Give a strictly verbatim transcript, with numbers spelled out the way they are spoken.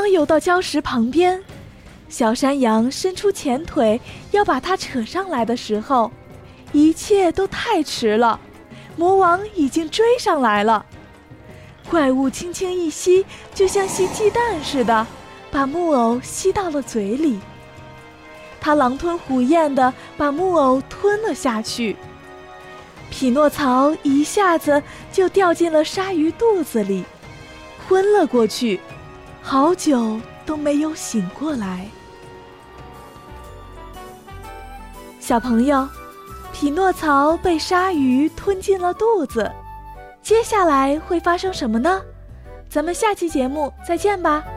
刚游到礁石旁边，小山羊伸出前腿要把它扯上来的时候，一切都太迟了，魔王已经追上来了。怪物轻轻一吸，就像吸鸡蛋似的，把木偶吸到了嘴里。它狼吞虎咽地把木偶吞了下去。匹诺曹一下子就掉进了鲨鱼肚子里，昏了过去，好久都没有醒过来。小朋友，匹诺曹被鲨鱼吞进了肚子，接下来会发生什么呢？咱们下期节目再见吧。